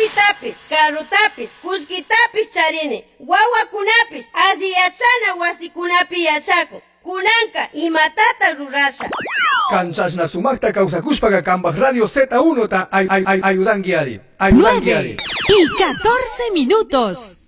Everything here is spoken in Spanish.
Chuchitapis, carutapis, kuskitapis charini. Wawakunapis asiyachana wasikunapi yachakun. Kunanka imatata rurasha. Kanchashna sumakta causacushpaga kambaj radio Z1 ta ayudangiari. 9:14 minutos.